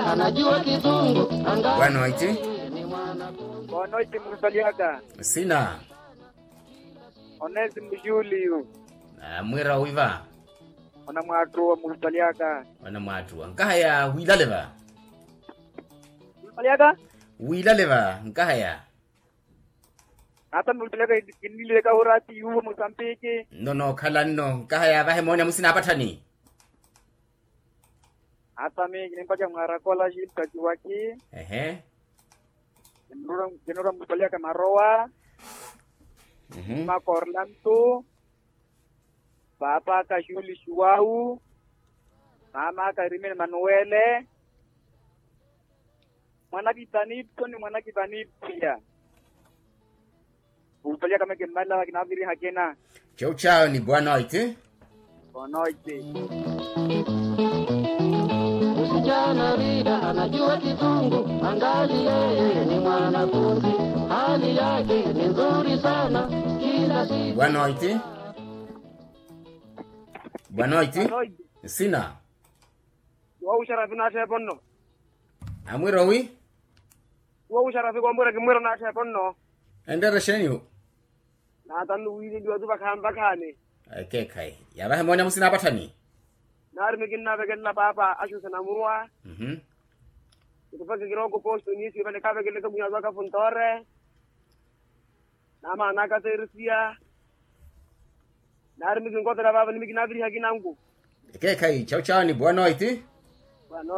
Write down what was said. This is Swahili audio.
anajua kizungu. Bwana waiti? Bwana waiti Msaliaga. Sina. Onezi mjuli yu. Mwira wiva. Ona mwatu wa Msaliaga. Wana mwatu. Nkahaya wilaleva. Msaliaga? Wilaleva. Nkahaya. Ata Msaliaga inile ka urati yu Mozambique. No khala no. Nkahaya vahe mona musina patani. Ata me nimpaja ngarakola jip kajiwaki. Jenora Msaliaga Maroa. Mako Orlando. Papa ka Juli Shuau. Mama ka Rimene Manuele. Mwana kitanipto ni mwana kitanipia. Upalia kama kemala kinaviri hakena. Chao ni bwana waiti? Bwana waiti. Msichana Rida anajua kizungu, angali yeye ni mwanafunzi, hali yake ni nzuri sana kila siku. Bwana waiti? Bwana waiti? Sina. Wa usharafi na shepono. Amwira wi? Wa usharafi kwa mbura kimwira na shepono. Endera shenyu? Na tanu wili diwa tuba kambakane. Kai. Ya vahe mona musina patani. Nar meginna begella papa ashu sana murwa. Tupake kirogo posto ni si bale kabe gele kabunya zaka funtore. Nama anaka terisia. Nar megin kotara baba ni megina biri hakinangu. Kai. Chao ni bwana waiti? Bwana